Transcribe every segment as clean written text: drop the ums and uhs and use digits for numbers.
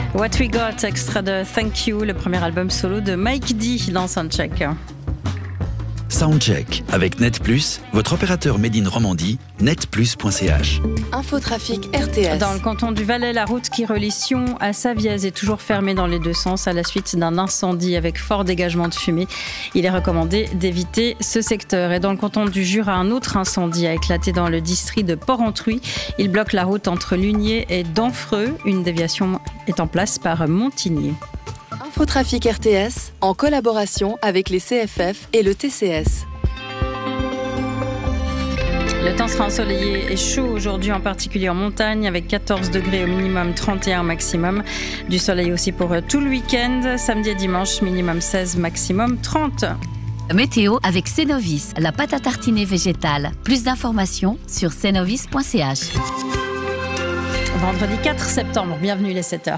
What We Got, extrait de Thank You, le premier album solo de Mike D dans Soundcheck. Soundcheck avec Net Plus, votre opérateur Made in Romandie, netplus.ch. Infotrafic RTS. Dans le canton du Valais, la route qui relie Sion à Savièse est toujours fermée dans les deux sens à la suite d'un incendie avec fort dégagement de fumée. Il est recommandé d'éviter ce secteur. Et dans le canton du Jura, un autre incendie a éclaté dans le district de Port-Entruy. Il bloque la route entre Lunier et Denfreux. Une déviation est en place par Montigny. Infotrafic RTS en collaboration avec les CFF et le TCS. Le temps sera ensoleillé et chaud aujourd'hui, en particulier en montagne, avec 14 degrés au minimum, 31 au maximum. Du soleil aussi pour tout le week-end. Samedi et dimanche, minimum 16, maximum 30. Météo avec Cenovis, la pâte à tartiner végétale. Plus d'informations sur cenovis.ch. Vendredi 4 septembre, bienvenue les 7h.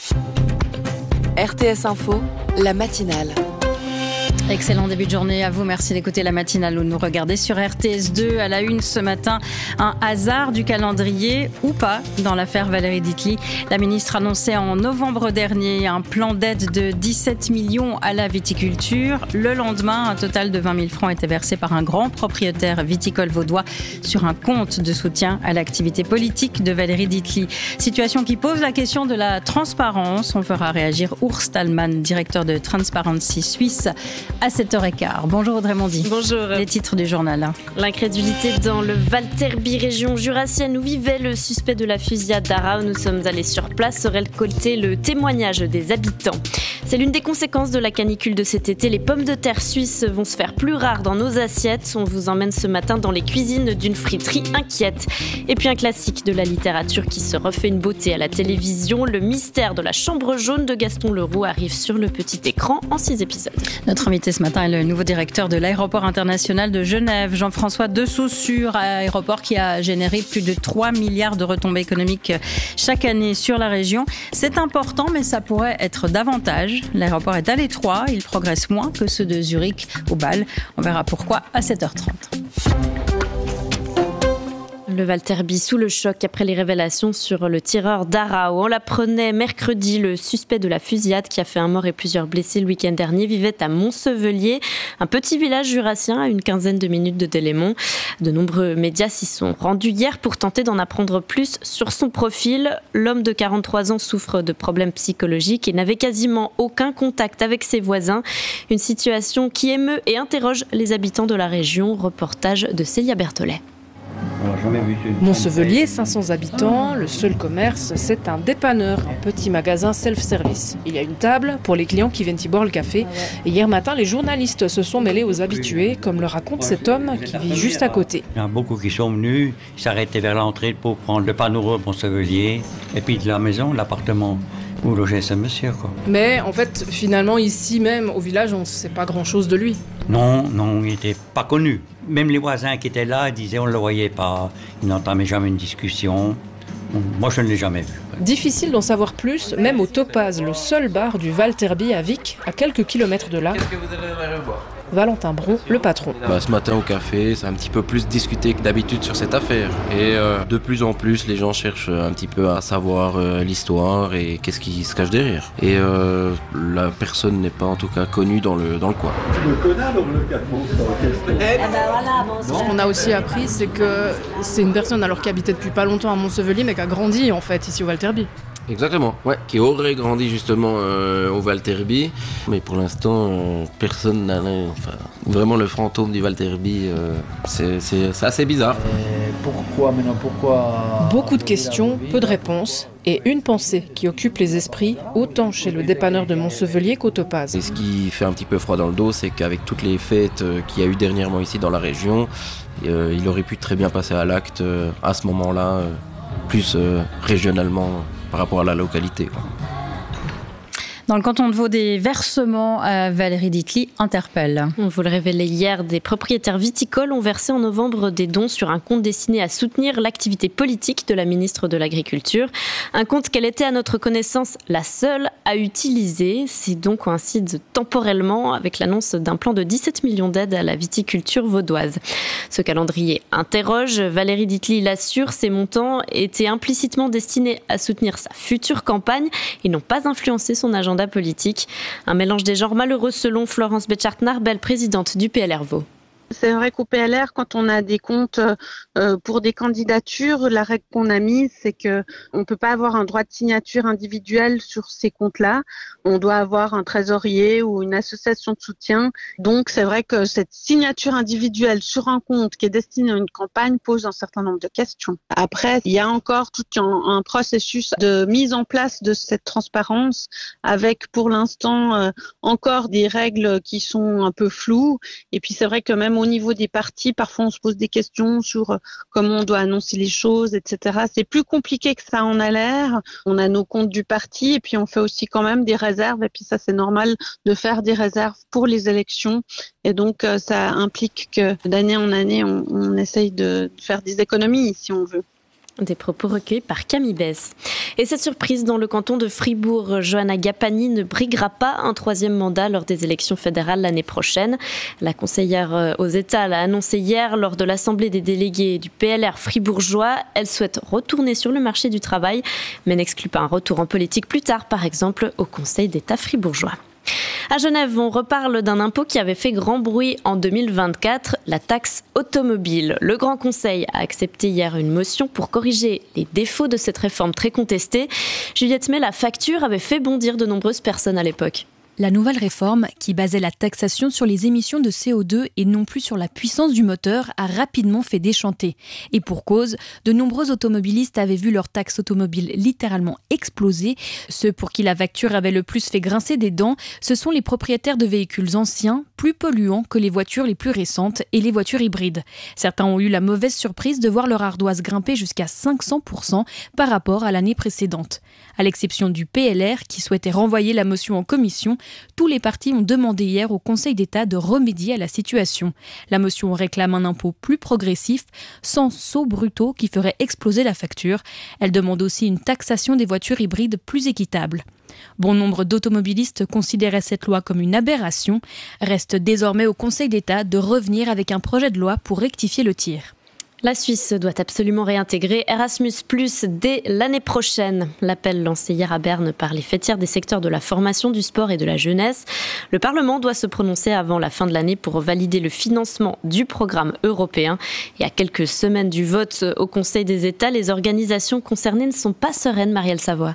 RTS Info, la matinale. Excellent début de journée à vous. Merci d'écouter la matinale ou de nous regarder sur RTS2. À la une ce matin, un hasard du calendrier ou pas dans l'affaire Valérie Ditli. La ministre annonçait en novembre dernier un plan d'aide de 17 millions à la viticulture. Le lendemain, un total de 20 000 francs était versé par un grand propriétaire viticole vaudois sur un compte de soutien à l'activité politique de Valérie Ditli. Situation qui pose la question de la transparence. On fera réagir Urs Stallman, directeur de Transparency Suisse, à 7h15. Bonjour Audrey Mondy. Bonjour. Les titres du journal. L'incrédulité dans le Val-Terbi, région jurassienne où vivait le suspect de la fusillade d'Arras. Nous sommes allés sur place récolter le témoignage des habitants. C'est l'une des conséquences de la canicule de cet été. Les pommes de terre suisses vont se faire plus rares dans nos assiettes. On vous emmène ce matin dans les cuisines d'une friterie inquiète. Et puis un classique de la littérature qui se refait une beauté à la télévision. Le mystère de la chambre jaune de Gaston Leroux arrive sur le petit écran en 6 épisodes. Notre invité ce matin est le nouveau directeur de l'aéroport international de Genève, Jean-François de Saussure, aéroport qui a généré plus de 3 milliards de retombées économiques chaque année sur la région. C'est important, mais ça pourrait être davantage. L'aéroport est à l'étroit, il progresse moins que ceux de Zurich ou Bâle. On verra pourquoi à 7h30. Le Val-Terbi sous le choc après les révélations sur le tireur d'Arras. On l'apprenait mercredi, le suspect de la fusillade qui a fait un mort et plusieurs blessés le week-end dernier vivait à Montsevelier, un petit village jurassien à une quinzaine de minutes de Delémont. De nombreux médias s'y sont rendus hier pour tenter d'en apprendre plus sur son profil. L'homme de 43 ans souffre de problèmes psychologiques et n'avait quasiment aucun contact avec ses voisins. Une situation qui émeut et interroge les habitants de la région. Reportage de Célia Berthollet. Montsevelier, 500 habitants, le seul commerce, c'est un dépanneur, un petit magasin self-service. Il y a une table pour les clients qui viennent y boire le café. Et hier matin, les journalistes se sont mêlés aux habitués, comme le raconte cet homme qui vit juste à côté. Il y en a beaucoup qui sont venus, ils s'arrêtaient vers l'entrée pour prendre le panneau Montsevelier, et puis de la maison, l'appartement où logeait ce monsieur, quoi. Mais en fait, finalement, ici même, au village, on ne sait pas grand-chose de lui. Non, il n'était pas connu. Même les voisins qui étaient là disaient on ne le voyait pas. Ils n'entamaient jamais une discussion. Moi, je ne l'ai jamais vu. Difficile d'en savoir plus, même au Topaz, le seul bar du Val-Terbi à Vic, à quelques kilomètres de là. Qu'est-ce que vous avez à boire ? Valentin Bron, le patron. Ce matin au café, c'est un petit peu plus discuté que d'habitude sur cette affaire. Et de plus en plus, les gens cherchent un petit peu à savoir l'histoire et qu'est-ce qui se cache derrière. Et la personne n'est pas en tout cas connue dans le coin. Tu le connais alors le cas de Ce qu'on a aussi appris, c'est que c'est une personne alors qui habitait depuis pas longtemps à Montsevelier, mais qui a grandi en fait ici au Val-Terbi. Exactement, ouais, qui aurait grandi justement au Val-Terbi, mais pour l'instant personne n'a vraiment le fantôme du Val-Terbi, c'est assez bizarre. Pourquoi maintenant, pourquoi Beaucoup de questions, peu de réponses, et une pensée qui occupe les esprits, autant chez le dépanneur de Montsevelier qu'au Topaz. Et ce qui fait un petit peu froid dans le dos, c'est qu'avec toutes les fêtes qu'il y a eu dernièrement ici dans la région, il aurait pu très bien passer à l'acte à ce moment-là, plus régionalement par rapport à la localité, quoi. Dans le canton de Vaud, des versements à Valérie Ditli interpellent. On vous le révélait hier, des propriétaires viticoles ont versé en novembre des dons sur un compte destiné à soutenir l'activité politique de la ministre de l'Agriculture. Un compte qu'elle était à notre connaissance la seule à utiliser. Ces dons coïncident temporellement avec l'annonce d'un plan de 17 millions d'aides à la viticulture vaudoise. Ce calendrier interroge. Valérie Ditli l'assure, ces montants étaient implicitement destinés à soutenir sa future campagne. Ils n'ont pas influencé son agenda politique. Un mélange des genres malheureux selon Florence Betchart-Narbel, présidente du PLR Vaud. C'est vrai qu'au PLR, quand on a des comptes pour des candidatures, la règle qu'on a mise, c'est que on peut pas avoir un droit de signature individuel sur ces comptes-là. On doit avoir un trésorier ou une association de soutien. Donc, c'est vrai que cette signature individuelle sur un compte qui est destiné à une campagne pose un certain nombre de questions. Après, il y a encore tout un processus de mise en place de cette transparence avec, pour l'instant, encore des règles qui sont un peu floues. Et puis, c'est vrai que même au niveau des partis, parfois on se pose des questions sur comment on doit annoncer les choses, etc. C'est plus compliqué que ça en a l'air. On a nos comptes du parti et puis on fait aussi quand même des réserves. Et puis ça, c'est normal de faire des réserves pour les élections. Et donc, ça implique que d'année en année, on essaye de faire des économies si on veut. Des propos recueillis par Camille Besse. Et cette surprise dans le canton de Fribourg, Johanna Gapani ne briguera pas un troisième mandat lors des élections fédérales l'année prochaine. La conseillère aux États l'a annoncé hier lors de l'Assemblée des délégués du PLR fribourgeois. Elle souhaite retourner sur le marché du travail, mais n'exclut pas un retour en politique plus tard, par exemple au Conseil d'État fribourgeois. À Genève, on reparle d'un impôt qui avait fait grand bruit en 2024, la taxe automobile. Le Grand Conseil a accepté hier une motion pour corriger les défauts de cette réforme très contestée. Juliette May, la facture avait fait bondir de nombreuses personnes à l'époque. La nouvelle réforme, qui basait la taxation sur les émissions de CO2 et non plus sur la puissance du moteur, a rapidement fait déchanter. Et pour cause, de nombreux automobilistes avaient vu leur taxe automobile littéralement exploser. Ceux pour qui la facture avait le plus fait grincer des dents, ce sont les propriétaires de véhicules anciens, plus polluants que les voitures les plus récentes et les voitures hybrides. Certains ont eu la mauvaise surprise de voir leur ardoise grimper jusqu'à 500% par rapport à l'année précédente. À l'exception du PLR, qui souhaitait renvoyer la motion en commission, tous les partis ont demandé hier au Conseil d'État de remédier à la situation. La motion réclame un impôt plus progressif, sans sauts brutaux qui feraient exploser la facture. Elle demande aussi une taxation des voitures hybrides plus équitable. Bon nombre d'automobilistes considéraient cette loi comme une aberration. Reste désormais au Conseil d'État de revenir avec un projet de loi pour rectifier le tir. La Suisse doit absolument réintégrer Erasmus+ dès l'année prochaine. L'appel lancé hier à Berne par les fêtières des secteurs de la formation, du sport et de la jeunesse. Le Parlement doit se prononcer avant la fin de l'année pour valider le financement du programme européen. Et à quelques semaines du vote au Conseil des États, les organisations concernées ne sont pas sereines, Marielle Savoie.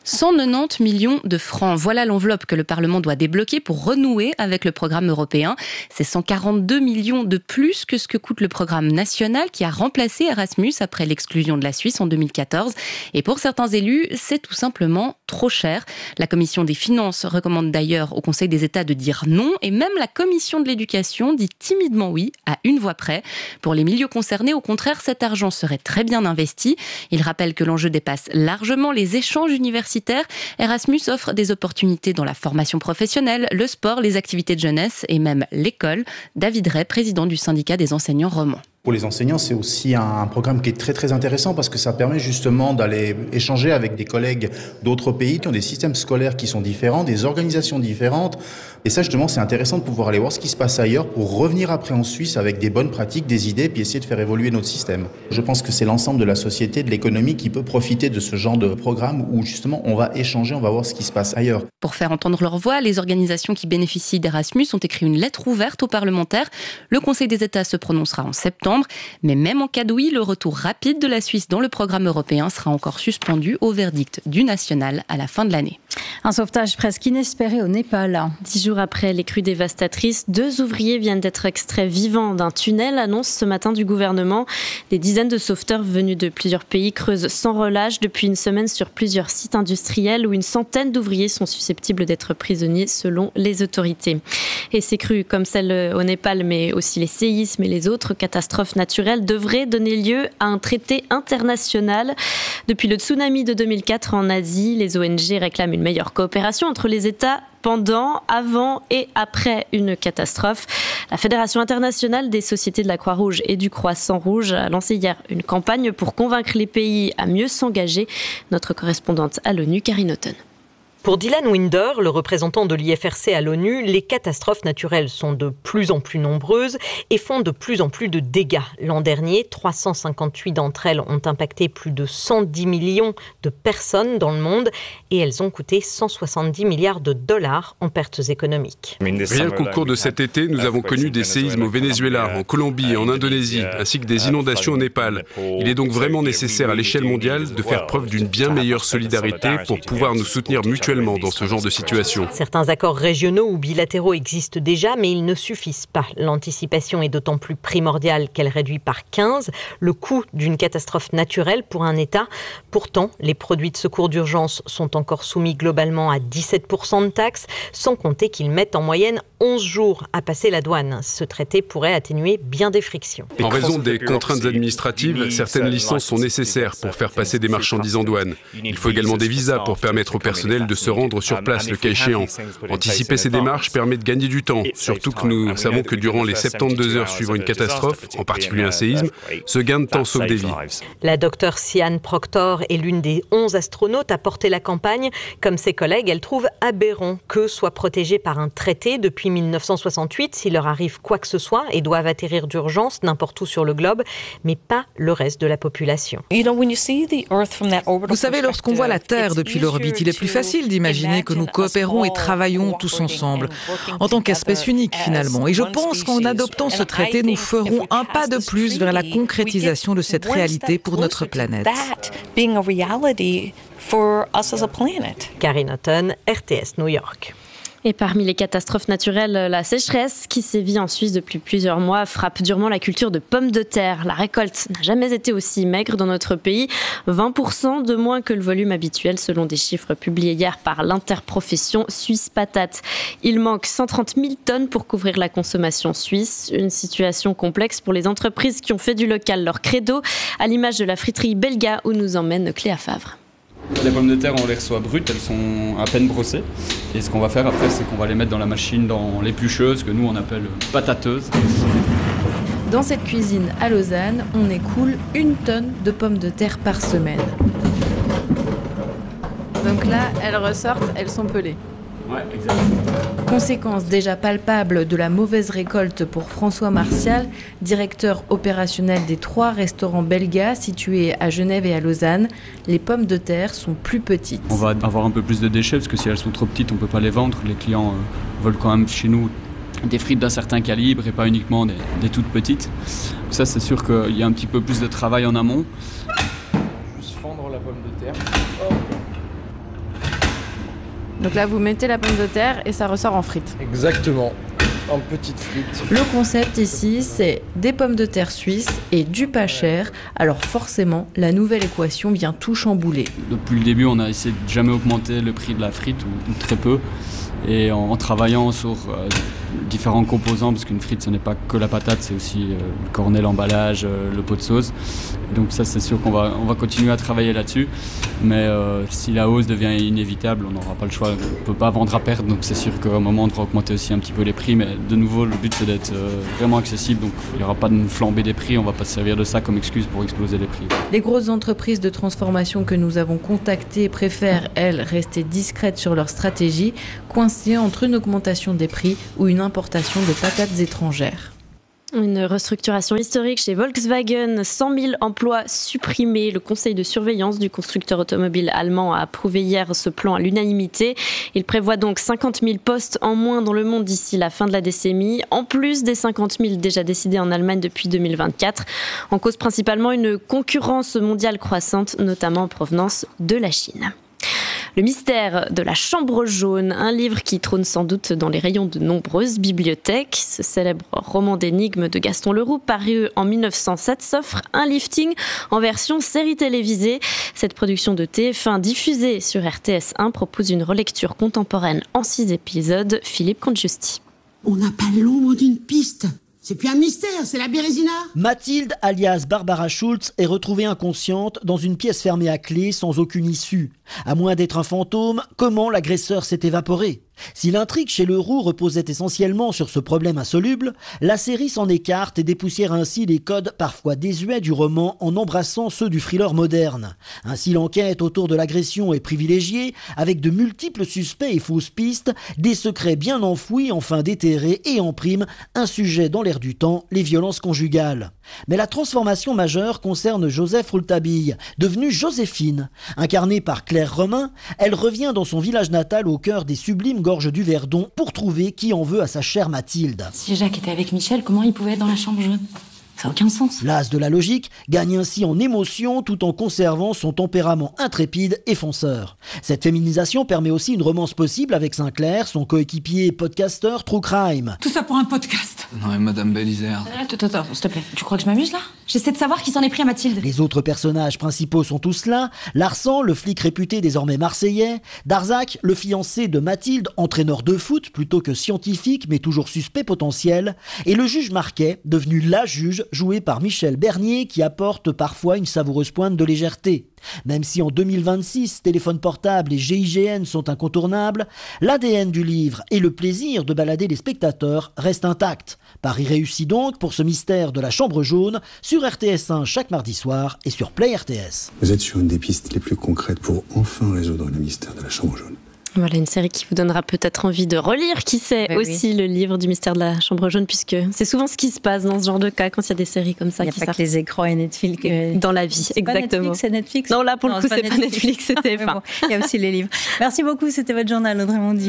190 millions de francs. Voilà l'enveloppe que le Parlement doit débloquer pour renouer avec le programme européen. C'est 142 millions de plus que ce que coûte le programme national qui a remplacé Erasmus après l'exclusion de la Suisse en 2014. Et pour certains élus, c'est tout simplement trop cher. La Commission des finances recommande d'ailleurs au Conseil des États de dire non. Et même la Commission de l'éducation dit timidement oui, à une voix près. Pour les milieux concernés, au contraire, cet argent serait très bien investi. Il rappelle que l'enjeu dépasse largement les échanges universitaires. Erasmus offre des opportunités dans la formation professionnelle, le sport, les activités de jeunesse et même l'école. David Ray, président du syndicat des enseignants romans. Pour les enseignants, c'est aussi un programme qui est très très intéressant parce que ça permet justement d'aller échanger avec des collègues d'autres pays qui ont des systèmes scolaires qui sont différents, des organisations différentes. Et ça justement, c'est intéressant de pouvoir aller voir ce qui se passe ailleurs pour revenir après en Suisse avec des bonnes pratiques, des idées, puis essayer de faire évoluer notre système. Je pense que c'est l'ensemble de la société, de l'économie qui peut profiter de ce genre de programme où justement on va échanger, on va voir ce qui se passe ailleurs. Pour faire entendre leur voix, les organisations qui bénéficient d'Erasmus ont écrit une lettre ouverte aux parlementaires. Le Conseil des États se prononcera en septembre. Mais même en cas de oui, le retour rapide de la Suisse dans le programme européen sera encore suspendu au verdict du national à la fin de l'année. Un sauvetage presque inespéré au Népal. 10 jours après les crues dévastatrices, 2 ouvriers viennent d'être extraits vivants d'un tunnel, annonce ce matin du gouvernement. Des dizaines de sauveteurs venus de plusieurs pays creusent sans relâche depuis une semaine sur plusieurs sites industriels où une centaine d'ouvriers sont susceptibles d'être prisonniers selon les autorités. Et ces crues, comme celles au Népal, mais aussi les séismes et les autres catastrophes naturelles, devraient donner lieu à un traité international. Depuis le tsunami de 2004 en Asie, les ONG réclament une meilleure coopération entre les États pendant, avant et après une catastrophe. La Fédération internationale des sociétés de la Croix-Rouge et du Croissant-Rouge a lancé hier une campagne pour convaincre les pays à mieux s'engager. Notre correspondante à l'ONU, Karine Houghton. Pour Dylan Winder, le représentant de l'IFRC à l'ONU, les catastrophes naturelles sont de plus en plus nombreuses et font de plus en plus de dégâts. L'an dernier, 358 d'entre elles ont impacté plus de 110 millions de personnes dans le monde et elles ont coûté 170 milliards de dollars en pertes économiques. Rien qu'au cours de cet été, nous avons connu des séismes au Venezuela, en Colombie et en Indonésie, ainsi que des inondations au Népal. Il est donc vraiment nécessaire à l'échelle mondiale de faire preuve d'une bien meilleure solidarité pour pouvoir nous soutenir mutuellement dans ce genre de situation. Certains accords régionaux ou bilatéraux existent déjà, mais ils ne suffisent pas. L'anticipation est d'autant plus primordiale qu'elle réduit par 15 le coût d'une catastrophe naturelle pour un État. Pourtant, les produits de secours d'urgence sont encore soumis globalement à 17% de taxes, sans compter qu'ils mettent en moyenne 11 jours à passer la douane. Ce traité pourrait atténuer bien des frictions. En raison des contraintes administratives, certaines licences sont nécessaires pour faire passer des marchandises en douane. Il faut également des visas pour permettre au personnel de se rendre sur place le cas échéant. Anticiper ces démarches permet de gagner du temps, surtout que nous savons que durant les 72 heures suivant une catastrophe, en particulier un séisme, ce gain de temps sauve des vies. La docteure Sian Proctor est l'une des 11 astronautes à porter la campagne. Comme ses collègues, elle trouve aberrant qu'eux soient protégés par un traité depuis 1968 s'il leur arrive quoi que ce soit et doivent atterrir d'urgence n'importe où sur le globe, mais pas le reste de la population. Vous savez, lorsqu'on voit la Terre depuis l'orbite, il est plus facile d'imaginer que nous coopérons et travaillons tous ensemble, en tant qu'espèce unique finalement. Et je pense qu'en adoptant ce traité, nous ferons un pas de plus vers la concrétisation de cette réalité pour notre planète. Karine Houghton, RTS New York. Et parmi les catastrophes naturelles, la sécheresse qui sévit en Suisse depuis plusieurs mois frappe durement la culture de pommes de terre. La récolte n'a jamais été aussi maigre dans notre pays, 20% de moins que le volume habituel selon des chiffres publiés hier par l'interprofession Suisse Patate. Il manque 130 000 tonnes pour couvrir la consommation suisse, une situation complexe pour les entreprises qui ont fait du local leur credo, à l'image de la friterie Belga où nous emmène Cléa Favre. Les pommes de terre, on les reçoit brutes, elles sont à peine brossées. Et ce qu'on va faire après, c'est qu'on va les mettre dans la machine, dans l'éplucheuse, que nous on appelle patateuse. Dans cette cuisine à Lausanne, on écoule 1 tonne de pommes de terre par semaine. Donc là, elles ressortent, elles sont pelées. Ouais, exactement. Conséquence déjà palpable de la mauvaise récolte pour François Martial, directeur opérationnel des 3 restaurants Belga situés à Genève et à Lausanne. Les pommes de terre sont plus petites. On va avoir un peu plus de déchets parce que si elles sont trop petites, on ne peut pas les vendre. Les clients veulent quand même chez nous des frites d'un certain calibre et pas uniquement des toutes petites. Ça, c'est sûr qu'il y a un petit peu plus de travail en amont. Juste fendre la pomme de terre. Donc là, vous mettez la pomme de terre et ça ressort en frites. Exactement, en petites frites. Le concept ici, c'est des pommes de terre suisses et du pas cher. Alors forcément, la nouvelle équation vient tout chambouler. Depuis le début, on a essayé de jamais augmenter le prix de la frite, ou très peu. Et en travaillant sur différents composants, parce qu'une frite, ce n'est pas que la patate, c'est aussi le cornet, l'emballage, le pot de sauce. Donc ça, c'est sûr qu'on va continuer à travailler là-dessus. Mais si la hausse devient inévitable, on n'aura pas le choix. On ne peut pas vendre à perte, donc c'est sûr qu'à un moment, on devra augmenter aussi un petit peu les prix. Mais de nouveau, le but, c'est d'être vraiment accessible. Donc il n'y aura pas de flambée des prix. On ne va pas se servir de ça comme excuse pour exploser les prix. Les grosses entreprises de transformation que nous avons contactées préfèrent, elles, rester discrètes sur leur stratégie, coincées entre une augmentation des prix ou une importation de patates étrangères. Une restructuration historique chez Volkswagen, 100 000 emplois supprimés. Le conseil de surveillance du constructeur automobile allemand a approuvé hier ce plan à l'unanimité. Il prévoit donc 50 000 postes en moins dans le monde d'ici la fin de la décennie, en plus des 50 000 déjà décidés en Allemagne depuis 2024. En cause principalement une concurrence mondiale croissante, notamment en provenance de la Chine. Le mystère de la chambre jaune, un livre qui trône sans doute dans les rayons de nombreuses bibliothèques. Ce célèbre roman d'énigmes de Gaston Leroux, paru en 1907, s'offre un lifting en version série télévisée. Cette production de TF1 diffusée sur RTS1 propose une relecture contemporaine en 6 épisodes. Philippe Congiusti. On n'a pas l'ombre d'une piste. C'est plus un mystère, c'est la Bérésina. Mathilde, alias Barbara Schultz, est retrouvée inconsciente dans une pièce fermée à clé sans aucune issue. À moins d'être un fantôme, comment l'agresseur s'est évaporé ? Si l'intrigue chez Leroux reposait essentiellement sur ce problème insoluble, la série s'en écarte et dépoussière ainsi les codes parfois désuets du roman en embrassant ceux du thriller moderne. Ainsi, l'enquête autour de l'agression est privilégiée, avec de multiples suspects et fausses pistes, des secrets bien enfouis enfin déterrés et en prime, un sujet dans l'air du temps, les violences conjugales. Mais la transformation majeure concerne Joseph Rouletabille, devenue Joséphine. Incarnée par Claire Romain, elle revient dans son village natal au cœur des sublimes gorges du Verdon pour trouver qui en veut à sa chère Mathilde. Si Jacques était avec Michel, comment il pouvait être dans la chambre jaune ? Ça n'a aucun sens. L'as de la logique gagne ainsi en émotion tout en conservant son tempérament intrépide et fonceur. Cette féminisation permet aussi une romance possible avec Sinclair, son coéquipier podcasteur True Crime. Tout ça pour un podcast. Non mais Madame Bélisère... Attends, s'il te plaît. Tu crois que je m'amuse là ? J'essaie de savoir qui s'en est pris à Mathilde. Les autres personnages principaux sont tous là. Larsan, le flic réputé désormais marseillais. Darzac, le fiancé de Mathilde, entraîneur de foot plutôt que scientifique mais toujours suspect potentiel. Et le juge Marquet, devenu la juge, joué par Michel Bernier, qui apporte parfois une savoureuse pointe de légèreté. Même si en 2026, téléphone portable et GIGN sont incontournables, l'ADN du livre et le plaisir de balader les spectateurs restent intacts. Paris réussi donc pour ce mystère de la chambre jaune sur RTS1 chaque mardi soir et sur Play RTS. Vous êtes sur une des pistes les plus concrètes pour enfin résoudre le mystère de la chambre jaune. Voilà une série qui vous donnera peut-être envie de relire, qui sait, aussi le livre du mystère de la chambre jaune, puisque c'est souvent ce qui se passe dans ce genre de cas quand il y a des séries comme ça. Il n'y a pas que les écrans et Netflix. Dans la vie, c'est exactement. C'est Netflix. Non, là pour le coup, c'est pas Netflix, c'était bon, il y a aussi les livres. Merci beaucoup, c'était votre journal, Audrey Mondy.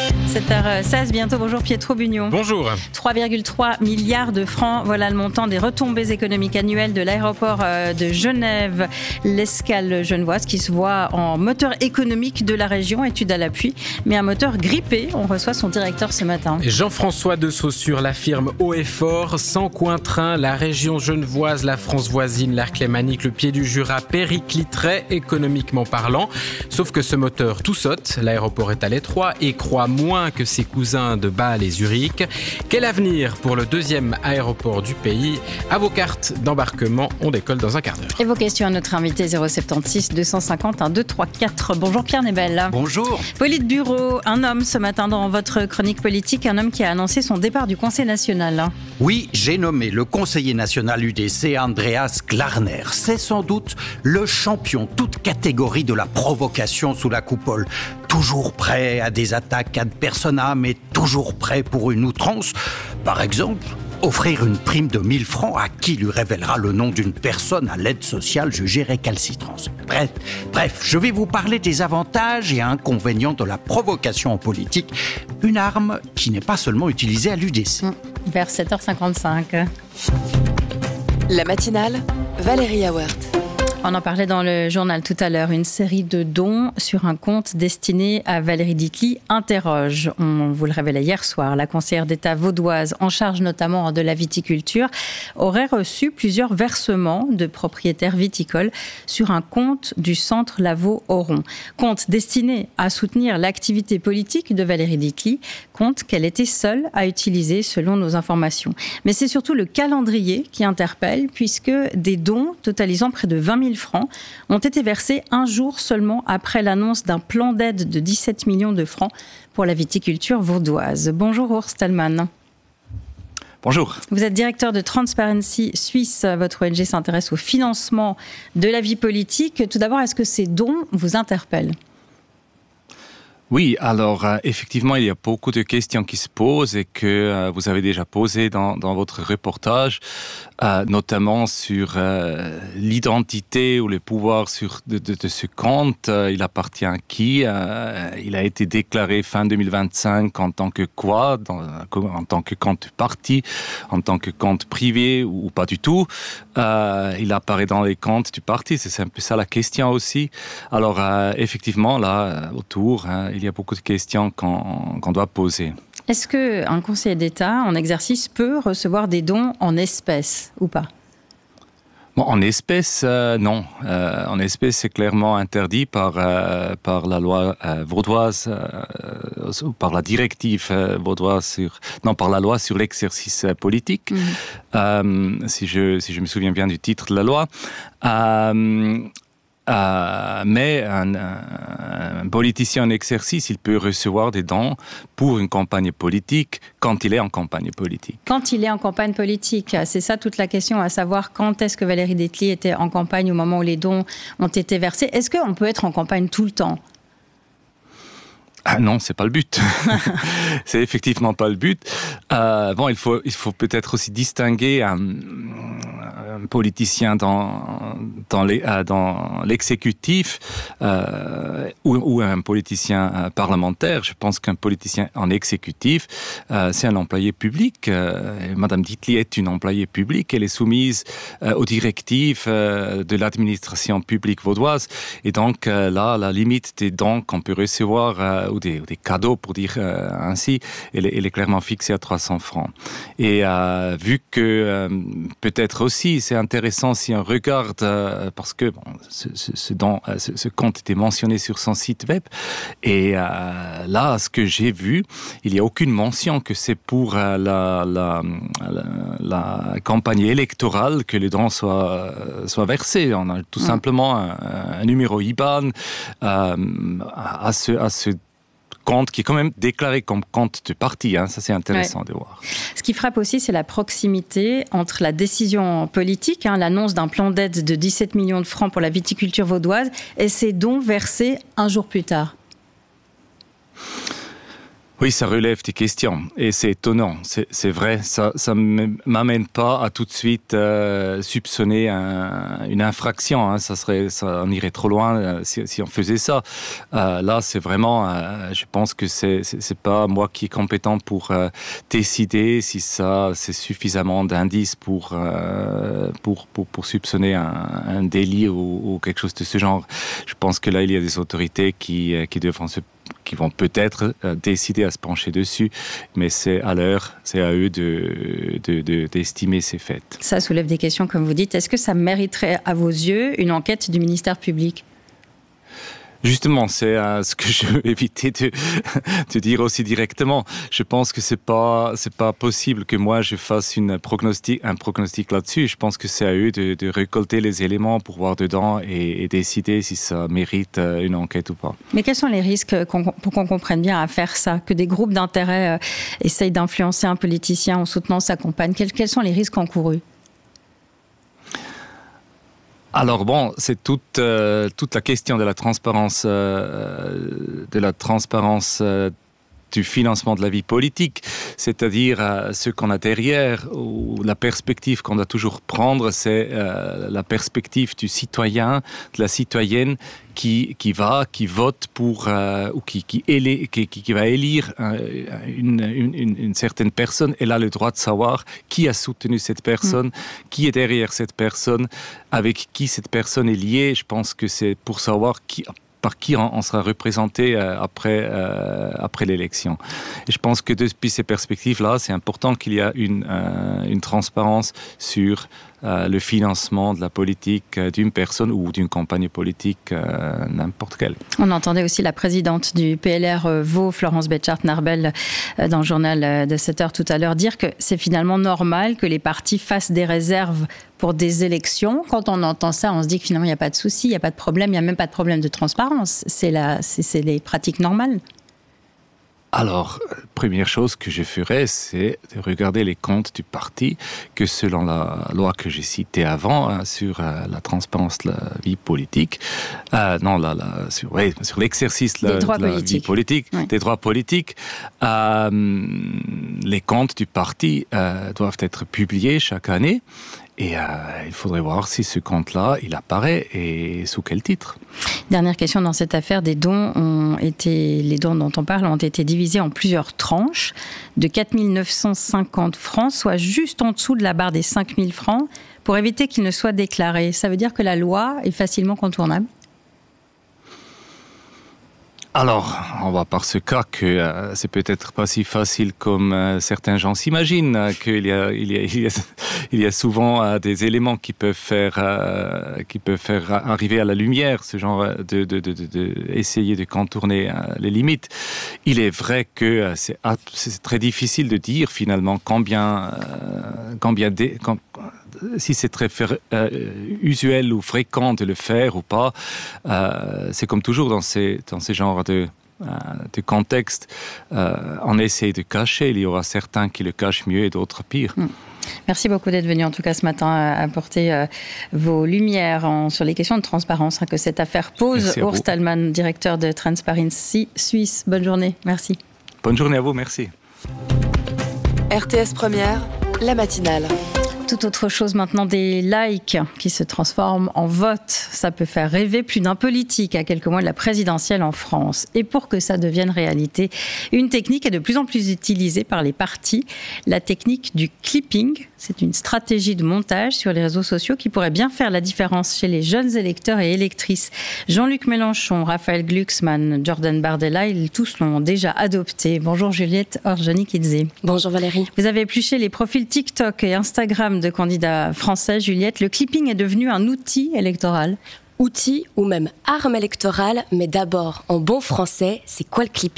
7h16, bientôt. Bonjour Pietro Bugnon. Bonjour. 3,3 milliards de francs, voilà le montant des retombées économiques annuelles de l'aéroport de Genève, l'Escale genevoise, qui se voit en moteur économique de la région, étude à l'appui, mais un moteur grippé. On reçoit son directeur ce matin. Jean-François de Saussure l'affirme haut et fort. Sans coin-train, la région genevoise, la France voisine, l'arc lémanique, le pied du Jura péricliterait économiquement parlant. Sauf que ce moteur tout saute. L'aéroport est à l'étroit et croît moins que ses cousins de Bâle et Zurich. Quel avenir pour le deuxième aéroport du pays ? À vos cartes d'embarquement, on décolle dans un quart d'heure. Et vos questions à notre invité 076 250 1234. Bonjour Pierre Nebel. Bonjour. Politburo, un homme ce matin dans votre chronique politique, un homme qui a annoncé son départ du Conseil national. Oui, j'ai nommé le conseiller national UDC Andreas Glarner. C'est sans doute le champion, toute catégorie de la provocation sous la coupole. Toujours prêt à des attaques ad personam et toujours prêt pour une outrance. Par exemple, offrir une prime de 1000 francs à qui lui révélera le nom d'une personne à l'aide sociale jugée récalcitrante. Bref, je vais vous parler des avantages et inconvénients de la provocation en politique, une arme qui n'est pas seulement utilisée à l'UDC. Vers 7h55. La matinale, Valérie Awert. On en parlait dans le journal tout à l'heure. Une série de dons sur un compte destiné à Valérie Ditli interroge. On vous le révélait hier soir. La conseillère d'État vaudoise, en charge notamment de la viticulture, aurait reçu plusieurs versements de propriétaires viticoles sur un compte du centre Lavaux-Oron. Compte destiné à soutenir l'activité politique de Valérie Ditli. Compte qu'elle était seule à utiliser selon nos informations. Mais c'est surtout le calendrier qui interpelle, puisque des dons totalisant près de 20 000 francs ont été versés un jour seulement après l'annonce d'un plan d'aide de 17 millions de francs pour la viticulture vaudoise. Bonjour Urs Stallman. Bonjour. Vous êtes directeur de Transparency Suisse. Votre ONG s'intéresse au financement de la vie politique. Tout d'abord, est-ce que ces dons vous interpellent ? Oui, alors effectivement, il y a beaucoup de questions qui se posent et que vous avez déjà posées dans votre reportage, notamment sur l'identité ou le pouvoir de ce compte. Il appartient à qui ? Il a été déclaré fin 2025 en tant que quoi ? En tant que compte parti, en tant que compte privé ou pas du tout. Il apparaît dans les comptes du parti, c'est un peu ça la question aussi. Alors effectivement, là, autour, il y a beaucoup de questions qu'on doit poser. Est-ce qu'un conseiller d'État en exercice peut recevoir des dons en espèces ou pas ? Bon, en espèces, non. En espèces, c'est clairement interdit par la loi vaudoise, par la directive vaudoise par la loi sur l'exercice politique. Si je me souviens bien du titre de la loi. Mais un politicien en exercice, il peut recevoir des dons pour une campagne politique quand il est en campagne politique. Quand il est en campagne politique, c'est ça toute la question, à savoir quand est-ce que Valérie Detely était en campagne au moment où les dons ont été versés. Est-ce qu'on peut être en campagne tout le temps ? Ah non, c'est pas le but. C'est effectivement pas le but. Bon, il faut peut-être aussi distinguer un politicien dans l'exécutif ou un politicien parlementaire. Je pense qu'un politicien en exécutif, c'est un employé public. Madame Detely est une employée publique. Elle est soumise aux directives de l'administration publique vaudoise. Et donc là, la limite des dons qu'on peut recevoir ou des cadeaux, pour dire ainsi, elle est clairement fixée à 300 francs. Et vu que peut-être aussi, c'est intéressant si on regarde, parce que bon, ce compte était mentionné sur son site web, et là, ce que j'ai vu, il n'y a aucune mention que c'est pour la campagne électorale que les dons soient versés. On a tout simplement un numéro IBAN à ce compte qui est quand même déclaré comme compte de parti. Ça, c'est intéressant de voir. Ce qui frappe aussi, c'est la proximité entre la décision politique, l'annonce d'un plan d'aide de 17 millions de francs pour la viticulture vaudoise, et ces dons versés un jour plus tard. Oui, ça relève des questions et c'est étonnant, c'est vrai, ça ne m'amène pas à tout de suite soupçonner une infraction, ça on irait trop loin si on faisait ça. Là, c'est vraiment, je pense que c'est pas moi qui est compétent pour décider si ça c'est suffisamment d'indices pour soupçonner un délit ou quelque chose de ce genre. Je pense que là, il y a des autorités qui vont peut-être décider à se pencher dessus, mais c'est à eux d'estimer ces faits. Ça soulève des questions, comme vous dites. Est-ce que ça mériterait, à vos yeux, une enquête du ministère public ? Justement, c'est ce que je veux éviter de dire aussi directement. Je pense que c'est pas possible que moi je fasse un pronostic là-dessus. Je pense que c'est à eux de récolter les éléments pour voir dedans et décider si ça mérite une enquête ou pas. Mais quels sont les risques pour qu'on comprenne bien à faire ça, que des groupes d'intérêt essayent d'influencer un politicien en soutenant sa campagne ? Quels sont les risques encourus ? Alors bon, c'est toute la question de la transparence, du financement de la vie politique, c'est-à-dire ce qu'on a derrière, ou la perspective qu'on doit toujours prendre, c'est la perspective du citoyen, de la citoyenne qui vote pour ou qui va élire une certaine personne. Elle a le droit de savoir qui a soutenu cette personne, qui est derrière cette personne, avec qui cette personne est liée. Je pense que c'est pour savoir par qui on sera représenté après l'élection. Et je pense que depuis ces perspectives-là, c'est important qu'il y ait une transparence sur le financement de la politique d'une personne ou d'une campagne politique n'importe quelle. On entendait aussi la présidente du PLR Vaud, Florence Betchart-Narbel, dans le journal de 7h tout à l'heure, dire que c'est finalement normal que les partis fassent des réserves pour des élections. Quand on entend ça, on se dit que finalement il n'y a pas de souci, il n'y a pas de problème, il n'y a même pas de problème de transparence. C'est les pratiques normales. Alors, première chose que je ferais, c'est de regarder les comptes du parti, que selon la loi que j'ai citée avant, sur la transparence de la vie politique, sur l'exercice de la vie politique, des droits politiques, les comptes du parti doivent être publiés chaque année. Et il faudrait voir si ce compte-là, il apparaît et sous quel titre. Dernière question dans cette affaire, les dons dont on parle ont été divisés en plusieurs tranches de 4 950 francs, soit juste en dessous de la barre des 5 000 francs, pour éviter qu'ils ne soient déclarés. Ça veut dire que la loi est facilement contournable ? Alors, on va par ce cas que c'est peut-être pas si facile comme certains gens s'imaginent, qu'il y a souvent des éléments qui peuvent faire arriver à la lumière ce genre de essayer de contourner les limites. Il est vrai que c'est très difficile de dire finalement combien si c'est très usuel ou fréquent de le faire ou pas, c'est comme toujours dans ces genres de contexte, on essaie de cacher. Il y aura certains qui le cachent mieux et d'autres pire. Merci beaucoup d'être venu en tout cas ce matin apporter vos lumières sur les questions de transparence que cette affaire pose. Urs Thälmann, directeur de Transparency Suisse. Bonne journée. Merci. Bonne journée à vous. Merci. RTS Première, la matinale. Tout autre chose maintenant, des likes qui se transforment en votes. Ça peut faire rêver plus d'un politique à quelques mois de la présidentielle en France. Et pour que ça devienne réalité, une technique est de plus en plus utilisée par les partis, la technique du clipping. C'est une stratégie de montage sur les réseaux sociaux qui pourrait bien faire la différence chez les jeunes électeurs et électrices. Jean-Luc Mélenchon, Raphaël Glucksmann, Jordan Bardella, ils tous l'ont déjà adopté. Bonjour Juliette Orjani-Kidze. Bonjour Valérie. Vous avez épluché les profils TikTok et Instagram de candidats français. Juliette, le clipping est devenu un outil électoral. Outil ou même arme électorale, mais d'abord, en bon français, c'est quoi le clipping ?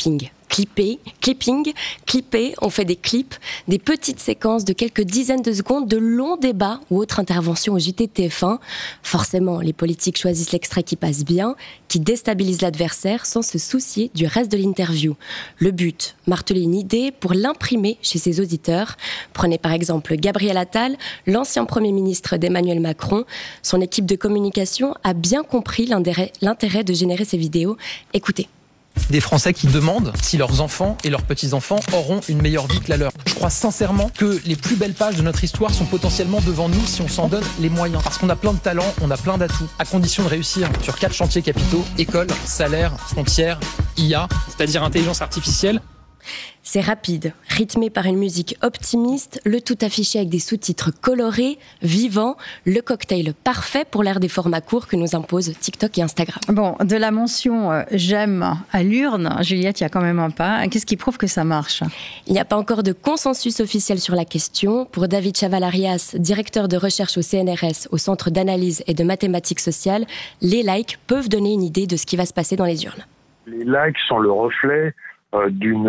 Clipper, on fait des clips, des petites séquences de quelques dizaines de secondes de longs débats ou autres interventions au JT de TF1. Forcément, les politiques choisissent l'extrait qui passe bien, qui déstabilise l'adversaire sans se soucier du reste de l'interview. Le but, marteler une idée pour l'imprimer chez ses auditeurs. Prenez par exemple Gabriel Attal, l'ancien Premier ministre d'Emmanuel Macron. Son équipe de communication a bien compris l'intérêt de générer ces vidéos. Écoutez. Des Français qui demandent si leurs enfants et leurs petits-enfants auront une meilleure vie que la leur. Je crois sincèrement que les plus belles pages de notre histoire sont potentiellement devant nous si on s'en donne les moyens. Parce qu'on a plein de talents, on a plein d'atouts, à condition de réussir sur 4 chantiers capitaux: école, salaire, frontières, IA, c'est-à-dire intelligence artificielle. C'est rapide, rythmé par une musique optimiste, le tout affiché avec des sous-titres colorés, vivants, le cocktail parfait pour l'ère des formats courts que nous imposent TikTok et Instagram. Bon, de la mention « j'aime » à l'urne, Juliette, il y a quand même un pas. Qu'est-ce qui prouve que ça marche ? Il n'y a pas encore de consensus officiel sur la question. Pour David Chaval-Arias, directeur de recherche au CNRS, au Centre d'analyse et de mathématiques sociales, les likes peuvent donner une idée de ce qui va se passer dans les urnes. Les likes sont le reflet d'une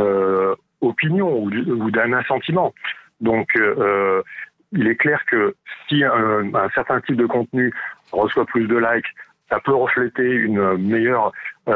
opinion ou d'un assentiment. Donc, il est clair que si un certain type de contenu reçoit plus de likes, ça peut refléter une meilleure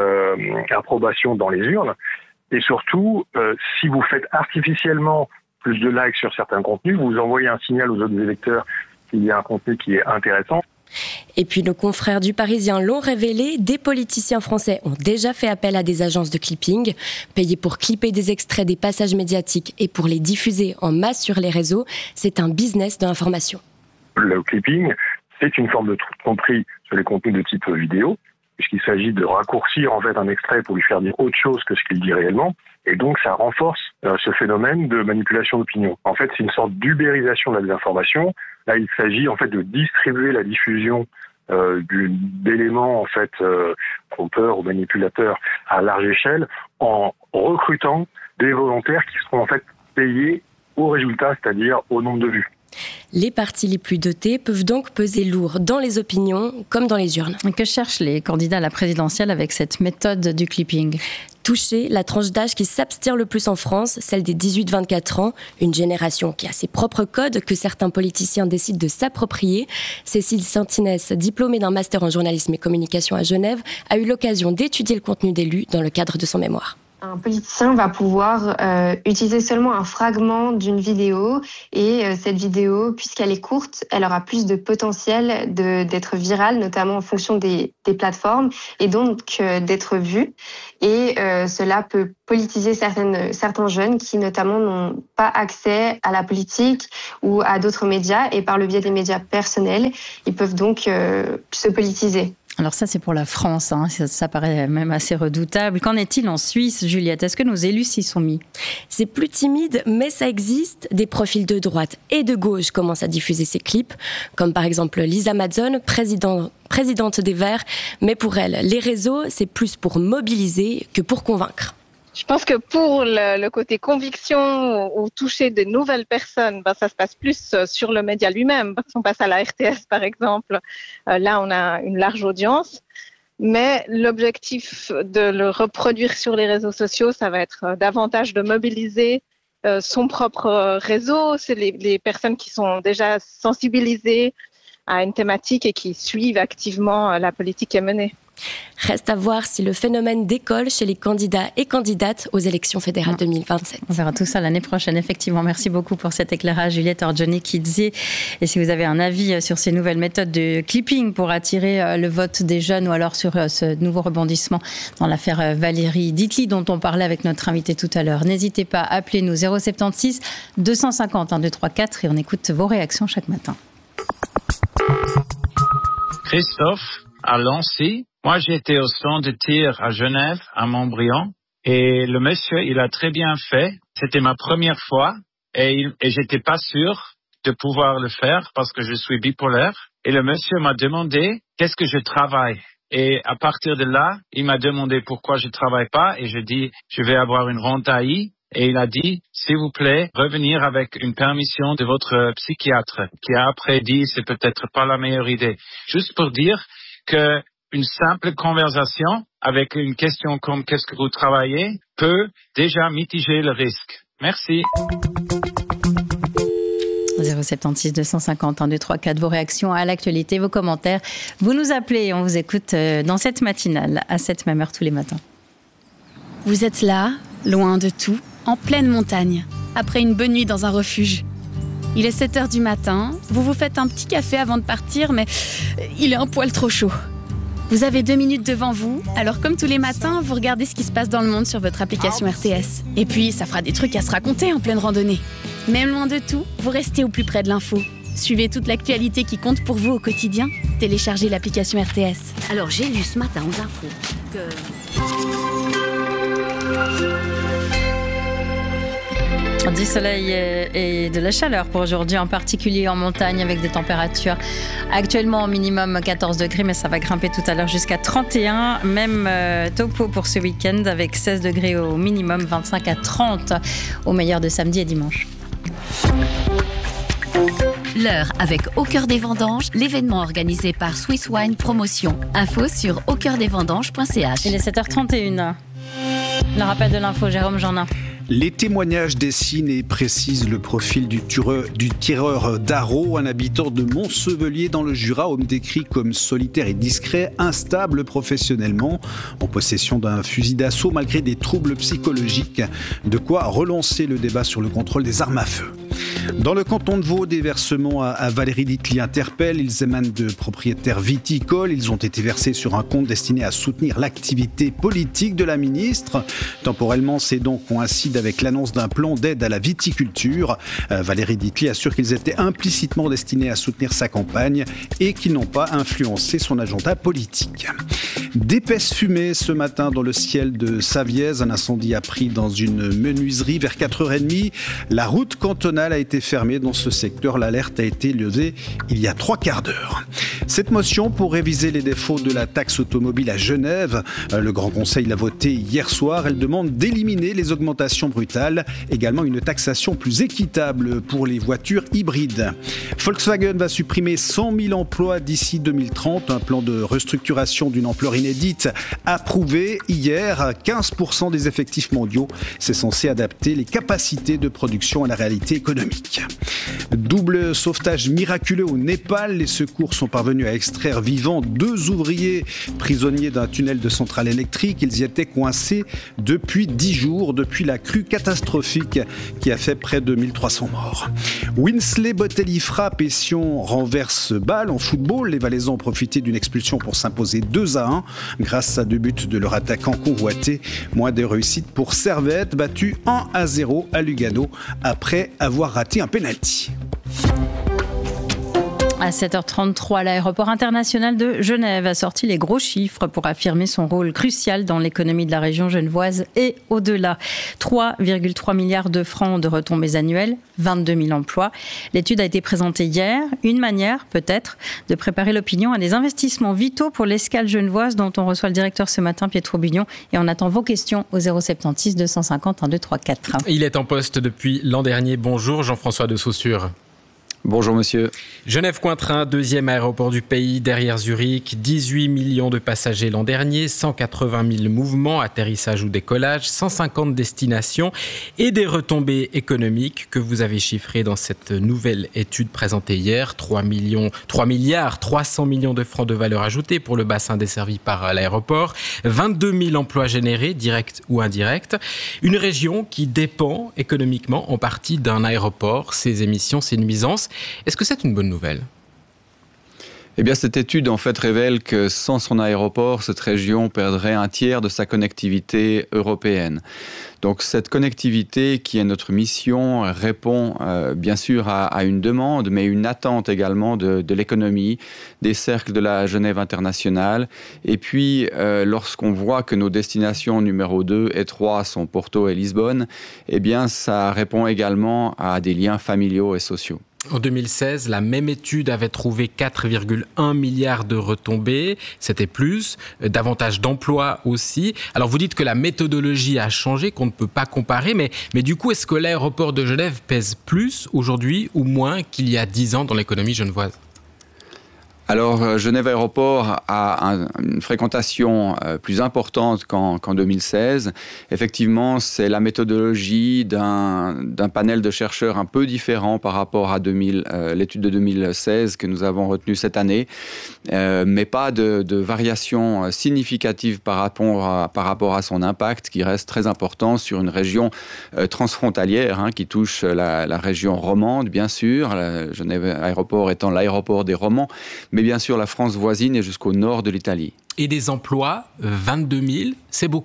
approbation dans les urnes. Et surtout, si vous faites artificiellement plus de likes sur certains contenus, vous envoyez un signal aux autres électeurs qu'il y a un contenu qui est intéressant. Et puis nos confrères du Parisien l'ont révélé, des politiciens français ont déjà fait appel à des agences de clipping, payés pour clipper des extraits des passages médiatiques et pour les diffuser en masse sur les réseaux. C'est un business de l'information. Le clipping, c'est une forme de tromperie sur les contenus de type vidéo, puisqu'il s'agit de raccourcir en fait un extrait pour lui faire dire autre chose que ce qu'il dit réellement. Et donc ça renforce ce phénomène de manipulation d'opinion. En fait, c'est une sorte d'ubérisation de la désinformation. Là, il s'agit en fait de distribuer la diffusion d'éléments en fait trompeurs ou manipulateurs à large échelle en recrutant des volontaires qui seront en fait payés au résultat, c'est-à-dire au nombre de vues. Les partis les plus dotés peuvent donc peser lourd dans les opinions comme dans les urnes. Que cherchent les candidats à la présidentielle avec cette méthode du clipping ? Toucher la tranche d'âge qui s'abstient le plus en France, celle des 18-24 ans, une génération qui a ses propres codes que certains politiciens décident de s'approprier. Cécile Santinès, diplômée d'un master en journalisme et communication à Genève, a eu l'occasion d'étudier le contenu d'élus dans le cadre de son mémoire. Un politicien va pouvoir utiliser seulement un fragment d'une vidéo et cette vidéo, puisqu'elle est courte, elle aura plus de potentiel d'être virale, notamment en fonction des plateformes et donc d'être vue. Et cela peut politiser certains jeunes qui notamment n'ont pas accès à la politique ou à d'autres médias et par le biais des médias personnels, ils peuvent donc se politiser. Alors ça, c'est pour la France, hein. Ça paraît même assez redoutable. Qu'en est-il en Suisse, Juliette ? Est-ce que nos élus s'y sont mis ? C'est plus timide, mais ça existe. Des profils de droite et de gauche commencent à diffuser ces clips, comme par exemple Lisa Mazzone, présidente des Verts. Mais pour elle, les réseaux, c'est plus pour mobiliser que pour convaincre. Je pense que pour le côté conviction ou toucher de nouvelles personnes, ça se passe plus sur le média lui-même. Si on passe à la RTS, par exemple, là, on a une large audience. Mais l'objectif de le reproduire sur les réseaux sociaux, ça va être davantage de mobiliser son propre réseau. C'est les personnes qui sont déjà sensibilisées à une thématique et qui suivent activement la politique qui est menée. Reste à voir si le phénomène décolle chez les candidats et candidates aux élections fédérales 2027. On verra tout ça l'année prochaine, effectivement. Merci beaucoup pour cet éclairage, Juliette Orgioni-Kidze. Et si vous avez un avis sur ces nouvelles méthodes de clipping pour attirer le vote des jeunes, ou alors sur ce nouveau rebondissement dans l'affaire Valérie Ditli, dont on parlait avec notre invité tout à l'heure, n'hésitez pas, appelez-nous 076 250 1234 et on écoute vos réactions chaque matin. Christophe, à Lancy. Moi, j'étais au centre de tir à Genève, à Montbriand, et le monsieur, il a très bien fait. C'était ma première fois, et j'étais pas sûr de pouvoir le faire parce que je suis bipolaire. Et le monsieur m'a demandé qu'est-ce que je travaille. Et à partir de là, il m'a demandé pourquoi je travaille pas, et je dis, je vais avoir une rente AI. Et il a dit, s'il vous plaît, revenir avec une permission de votre psychiatre, qui a après dit, c'est peut-être pas la meilleure idée. Juste pour dire que une simple conversation avec une question comme qu'est-ce que vous travaillez peut déjà mitiger le risque. Merci. 076 250 1234, vos réactions à l'actualité, vos commentaires. Vous nous appelez et on vous écoute dans cette matinale à cette même heure tous les matins. Vous êtes là, loin de tout, en pleine montagne, après une bonne nuit dans un refuge. Il est 7h du matin, vous vous faites un petit café avant de partir, mais il est un poil trop chaud. Vous avez 2 minutes devant vous, alors comme tous les matins, vous regardez ce qui se passe dans le monde sur votre application RTS. Et puis, ça fera des trucs à se raconter en pleine randonnée. Même loin de tout, vous restez au plus près de l'info. Suivez toute l'actualité qui compte pour vous au quotidien. Téléchargez l'application RTS. Alors, j'ai lu ce matin aux infos que... Du soleil et de la chaleur pour aujourd'hui, en particulier en montagne, avec des températures actuellement au minimum 14 degrés, mais ça va grimper tout à l'heure jusqu'à 31. Même topo pour ce week-end, avec 16 degrés au minimum, 25 à 30 au meilleur de samedi et dimanche. L'heure avec Au Cœur des Vendanges, l'événement organisé par Swiss Wine Promotion. Info sur aucoeurdesvendanges.ch. Il est 7h31. Le rappel de l'info, Jérôme Jeannin. Les témoignages dessinent et précisent le profil du tireur d'Arrault, un habitant de Montsevelier dans le Jura, homme décrit comme solitaire et discret, instable professionnellement, en possession d'un fusil d'assaut malgré des troubles psychologiques. De quoi relancer le débat sur le contrôle des armes à feu. Dans le canton de Vaud, des versements à Valérie Ditli interpellent. Ils émanent de propriétaires viticoles. Ils ont été versés sur un compte destiné à soutenir l'activité politique de la ministre. Temporellement, ces dons coïncident avec l'annonce d'un plan d'aide à la viticulture. Valérie Ditli assure qu'ils étaient implicitement destinés à soutenir sa campagne et qu'ils n'ont pas influencé son agenda politique. D'épaisses fumées ce matin dans le ciel de Savièse. Un incendie a pris dans une menuiserie vers 4h30. La route cantonale a été fermée dans ce secteur. L'alerte a été levée il y a 3 quarts d'heure. Cette motion pour réviser les défauts de la taxe automobile à Genève, le Grand Conseil l'a votée hier soir. Elle demande d'éliminer les augmentations brutales, également une taxation plus équitable pour les voitures hybrides. Volkswagen va supprimer 100 000 emplois d'ici 2030, un plan de restructuration d'une ampleur inédite approuvé hier. 15% des effectifs mondiaux, c'est censé adapter les capacités de production à la réalité économique. Double sauvetage miraculeux au Népal, les secours sont parvenus à extraire vivants 2 ouvriers prisonniers d'un tunnel de centrale électrique. Ils y étaient coincés depuis 10 jours, depuis la crue catastrophique qui a fait près de 1300 morts. Winsley Botelli frappe et Sion renverse balle en football. Les Valaisans ont profité d'une expulsion pour s'imposer 2-1 grâce à 2 buts de leur attaquant convoité. Moins de réussite pour Servette, battu 1-0 à Lugano après avoir raté un pénalty. À 7h33, l'aéroport international de Genève a sorti les gros chiffres pour affirmer son rôle crucial dans l'économie de la région genevoise et au-delà. 3,3 milliards de francs de retombées annuelles, 22 000 emplois. L'étude a été présentée hier. Une manière, peut-être, de préparer l'opinion à des investissements vitaux pour l'escale genevoise dont on reçoit le directeur ce matin, Pietro Bugnon. Et on attend vos questions au 076 250 1234. Il est en poste depuis l'an dernier. Bonjour Jean-François de Saussure. Bonjour monsieur. Genève-Cointrin, deuxième aéroport du pays derrière Zurich, 18 millions de passagers l'an dernier, 180 000 mouvements, atterrissage ou décollage, 150 destinations et des retombées économiques que vous avez chiffrées dans cette nouvelle étude présentée hier, 3 milliards 300 millions de francs de valeur ajoutée pour le bassin desservi par l'aéroport, 22 000 emplois générés, directs ou indirects, une région qui dépend économiquement en partie d'un aéroport, ses émissions, ses nuisances. Est-ce que c'est une bonne nouvelle ? Eh bien, cette étude, en fait, révèle que sans son aéroport, cette région perdrait un tiers de sa connectivité européenne. Donc, cette connectivité, qui est notre mission, répond bien sûr à une demande, mais une attente également de l'économie, des cercles de la Genève internationale. Et puis, lorsqu'on voit que nos destinations numéro 2 et 3 sont Porto et Lisbonne, eh bien, ça répond également à des liens familiaux et sociaux. En 2016, la même étude avait trouvé 4,1 milliards de retombées. C'était plus, davantage d'emplois aussi. Alors vous dites que la méthodologie a changé, qu'on ne peut pas comparer, mais du coup, est-ce que l'aéroport de Genève pèse plus aujourd'hui ou moins qu'il y a 10 ans dans l'économie genevoise ? Alors, Genève Aéroport a une fréquentation plus importante qu'en 2016. Effectivement, c'est la méthodologie d'un panel de chercheurs un peu différent par rapport à l'étude de 2016 que nous avons retenue cette année, mais pas de variation significative par rapport à son impact, qui reste très important sur une région transfrontalière, qui touche la région romande, bien sûr, Genève Aéroport étant l'aéroport des Romans, mais bien sûr la France voisine et jusqu'au nord de l'Italie. Et des emplois, 22 000, c'est beaucoup ?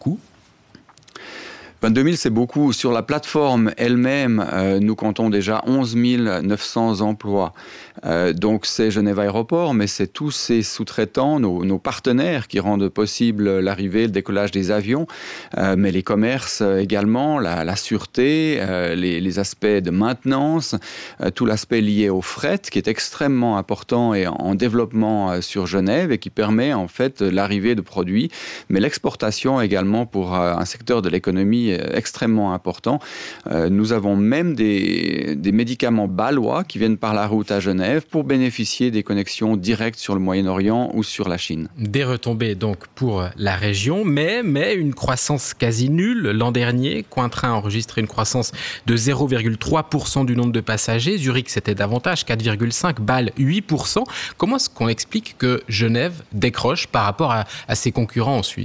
22 000, c'est beaucoup. Sur la plateforme elle-même, nous comptons déjà 11 900 emplois. Donc c'est Genève Aéroport, mais c'est tous ces sous-traitants, nos partenaires qui rendent possible l'arrivée, le décollage des avions, mais les commerces également, la sûreté, les aspects de maintenance, tout l'aspect lié au fret qui est extrêmement important et en développement sur Genève et qui permet en fait l'arrivée de produits, mais l'exportation également pour un secteur de l'économie extrêmement important. Nous avons même des médicaments bâlois qui viennent par la route à Genève pour bénéficier des connexions directes sur le Moyen-Orient ou sur la Chine. Des retombées donc pour la région, mais une croissance quasi nulle. L'an dernier, Cointrin a enregistré une croissance de 0,3% du nombre de passagers. Zurich, c'était davantage, 4,5%, Bâle, 8%. Comment est-ce qu'on explique que Genève décroche par rapport à ses concurrents en Suisse ?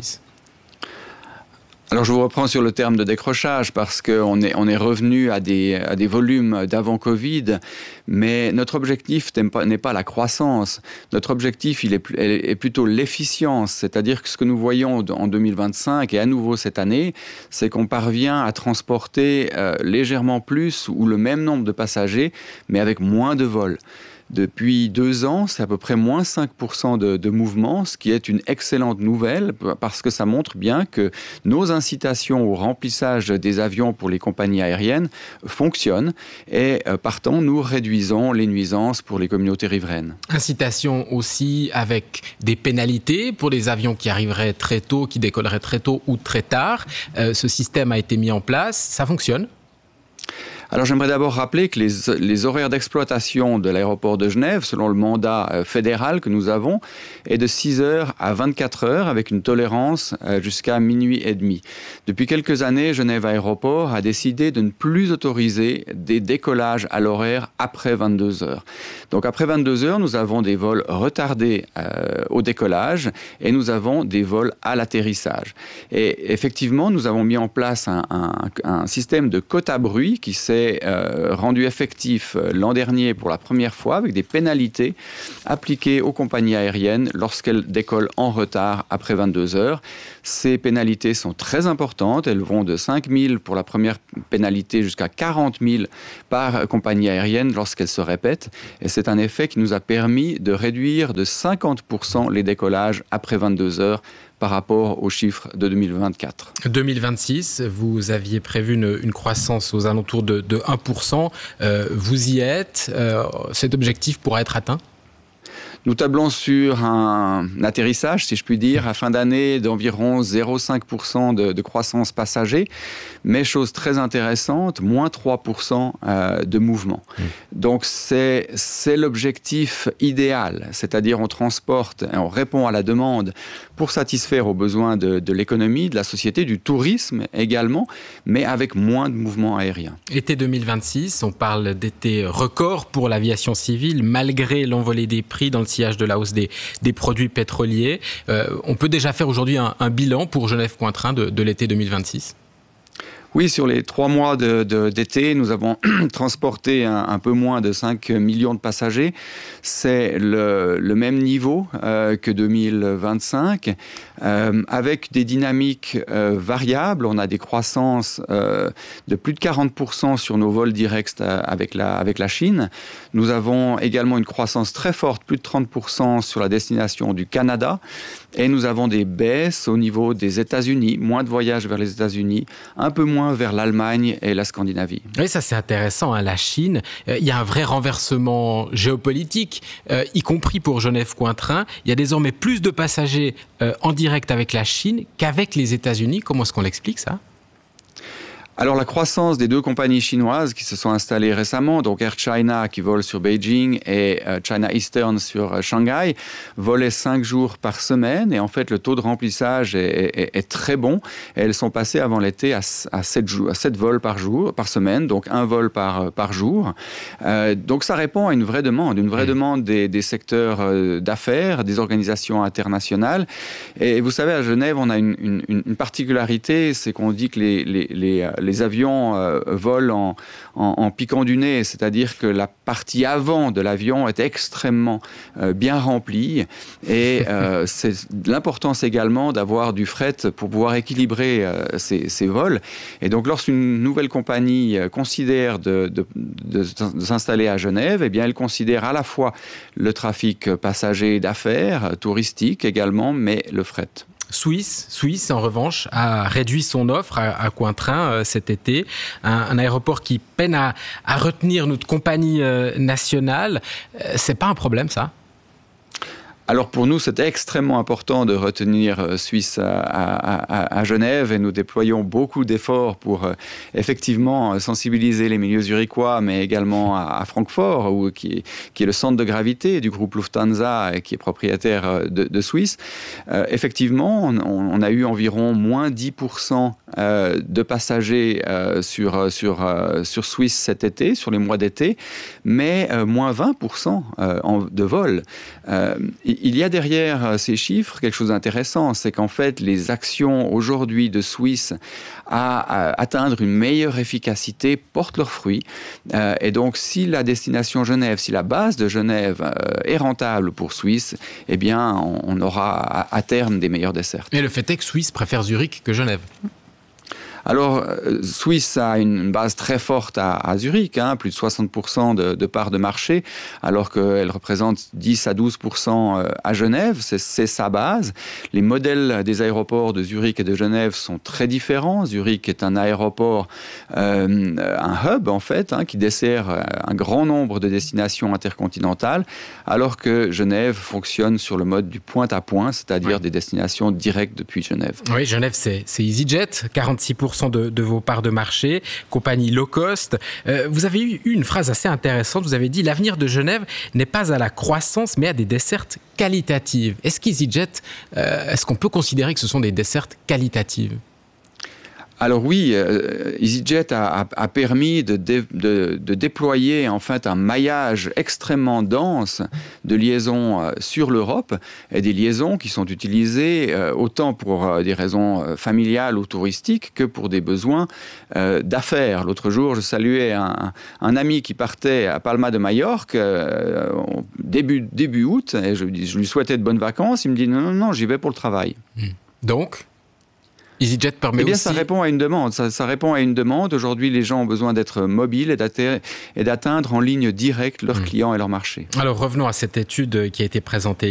Alors je vous reprends sur le terme de décrochage parce qu'on est revenu à des volumes d'avant Covid, mais notre objectif n'est pas la croissance. Notre objectif est plutôt l'efficience, c'est-à-dire que ce que nous voyons en 2025 et à nouveau cette année, c'est qu'on parvient à transporter légèrement plus ou le même nombre de passagers, mais avec moins de vols. Depuis 2 ans, c'est à peu près moins 5% de mouvement, ce qui est une excellente nouvelle parce que ça montre bien que nos incitations au remplissage des avions pour les compagnies aériennes fonctionnent et partant, nous réduisons les nuisances pour les communautés riveraines. Incitation aussi avec des pénalités pour les avions qui arriveraient très tôt, qui décolleraient très tôt ou très tard. Ce système a été mis en place, ça fonctionne ? Alors j'aimerais d'abord rappeler que les horaires d'exploitation de l'aéroport de Genève, selon le mandat fédéral que nous avons, est de 6h à 24h avec une tolérance jusqu'à minuit et demi. Depuis quelques années, Genève Aéroport a décidé de ne plus autoriser des décollages à l'horaire après 22h. Donc après 22h, nous avons des vols retardés au décollage et nous avons des vols à l'atterrissage. Et effectivement, nous avons mis en place un système de quota bruit qui s'est rendu effectif l'an dernier pour la première fois avec des pénalités appliquées aux compagnies aériennes lorsqu'elles décollent en retard après 22 heures. Ces pénalités sont très importantes. Elles vont de 5 000 pour la première pénalité jusqu'à 40 000 par compagnie aérienne lorsqu'elles se répètent. Et c'est un effet qui nous a permis de réduire de 50% les décollages après 22 heures par rapport aux chiffres de 2024. 2026, vous aviez prévu une croissance aux alentours de 1%. Vous y êtes. Cet objectif pourra être atteint ? Nous tablons sur un atterrissage, si je puis dire, à fin d'année d'environ 0,5% de croissance passager, mais chose très intéressante, moins 3% de mouvement. Donc c'est l'objectif idéal, c'est-à-dire on transporte et on répond à la demande pour satisfaire aux besoins de l'économie, de la société, du tourisme également, mais avec moins de mouvements aériens. Été 2026, on parle d'été record pour l'aviation civile, malgré l'envolée des prix dans le sillage de la hausse des produits pétroliers. On peut déjà faire aujourd'hui un bilan pour Genève-Cointrin de l'été 2026 ? Oui, sur les 3 mois d'été, nous avons transporté un peu moins de 5 millions de passagers. C'est le même niveau que 2025, avec des dynamiques variables. On a des croissances de plus de 40% sur nos vols directs avec la Chine. Nous avons également une croissance très forte, plus de 30% sur la destination du Canada. Et nous avons des baisses au niveau des États-Unis, moins de voyages vers les États-Unis, un peu moins vers l'Allemagne et la Scandinavie. Oui, ça c'est intéressant, hein, la Chine. Il y a un vrai renversement géopolitique, y compris pour Genève-Cointrin. Il y a désormais plus de passagers en direct avec la Chine qu'avec les États-Unis. Comment est-ce qu'on l'explique, ça ? Alors la croissance des 2 compagnies chinoises qui se sont installées récemment, donc Air China qui vole sur Beijing et China Eastern sur Shanghai, volaient 5 jours par semaine et en fait le taux de remplissage est très bon. Et elles sont passées avant l'été à 7 vols par semaine, donc 1 vol par jour. Donc ça répond à une vraie demande des secteurs d'affaires, des organisations internationales. Et vous savez, à Genève, on a une particularité, c'est qu'on dit que les avions volent en piquant du nez, c'est-à-dire que la partie avant de l'avion est extrêmement bien remplie et c'est l'importance également d'avoir du fret pour pouvoir équilibrer ces vols. Et donc lorsqu'une nouvelle compagnie considère de s'installer à Genève, eh bien elle considère à la fois le trafic passager d'affaires, touristique également, mais le fret. Swiss, en revanche, a réduit son offre à Cointrin cet été. Un aéroport qui peine à retenir notre compagnie nationale. C'est pas un problème, ça ? Alors pour nous, c'est extrêmement important de retenir Swiss à Genève et nous déployons beaucoup d'efforts pour effectivement sensibiliser les milieux zurichois, mais également à Francfort, qui est le centre de gravité du groupe Lufthansa et qui est propriétaire de Swiss. Effectivement, on a eu environ moins 10% de passagers sur Swiss cet été, sur les mois d'été, mais moins 20% de vols. Il y a derrière ces chiffres quelque chose d'intéressant, c'est qu'en fait les actions aujourd'hui de Swiss à atteindre une meilleure efficacité portent leurs fruits. Et donc si la destination Genève, si la base de Genève est rentable pour Swiss, eh bien on aura à terme des meilleures dessertes. Et le fait est que Swiss préfère Zurich que Genève. Alors, Swiss a une base très forte à Zurich, plus de 60% de part de marché, alors qu'elle représente 10 à 12% à Genève, c'est sa base. Les modèles des aéroports de Zurich et de Genève sont très différents. Zurich est un aéroport, un hub en fait, qui dessert un grand nombre de destinations intercontinentales, alors que Genève fonctionne sur le mode du point à point, c'est-à-dire des destinations directes depuis Genève. Oui, Genève, c'est EasyJet, 46% de vos parts de marché, compagnie low cost. Vous avez eu une phrase assez intéressante, vous avez dit « L'avenir de Genève n'est pas à la croissance, mais à des dessertes qualitatives ». Est-ce qu'EasyJet, est-ce qu'on peut considérer que ce sont des dessertes qualitatives ? Alors oui, EasyJet a permis de déployer en fait un maillage extrêmement dense de liaisons sur l'Europe et des liaisons qui sont utilisées autant pour des raisons familiales ou touristiques que pour des besoins d'affaires. L'autre jour, je saluais un ami qui partait à Palma de Majorque début août et je lui souhaitais de bonnes vacances. Il me dit non, j'y vais pour le travail. Donc EasyJet permet aussi... ça répond à une demande. Ça répond à une demande. Aujourd'hui, les gens ont besoin d'être mobiles et d'atteindre en ligne directe leurs clients et leur marché. Alors revenons à cette étude qui a été présentée